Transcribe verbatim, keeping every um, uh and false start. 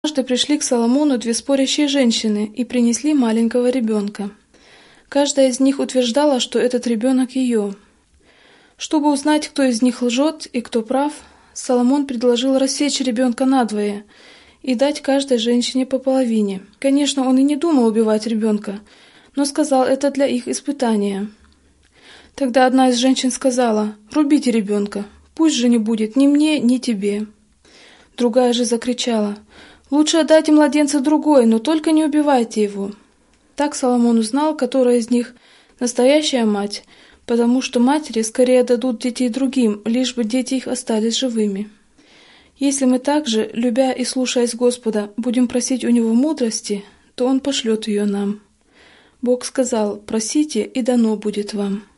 Однажды пришли к Соломону две спорящие женщины и принесли маленького ребенка. Каждая из них утверждала, что этот ребенок ее. Чтобы узнать, кто из них лжет и кто прав, Соломон предложил рассечь ребенка надвое и дать каждой женщине по половине. Конечно, он и не думал убивать ребенка, но сказал это для их испытания. Тогда одна из женщин сказала: «Рубите ребенка, пусть же не будет ни мне, ни тебе». Другая же закричала: «Лучше отдайте младенца другой, но только не убивайте его». Так Соломон узнал, которая из них настоящая мать, потому что матери скорее дадут детей другим, лишь бы дети их остались живыми. Если мы также, любя и слушаясь Господа, будем просить у Него мудрости, то Он пошлет ее нам. Бог сказал: «Просите, и дано будет вам».